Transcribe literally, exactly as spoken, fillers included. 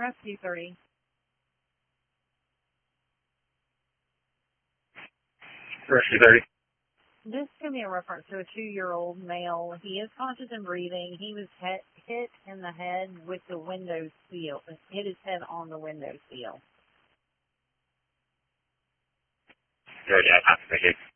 Rescue three. Rescue thirty. This can be a reference to a two-year-old male. He is conscious and breathing. He was hit, hit in the head with the window sill. Hit his head on the window sill. Good, yeah, that's the case.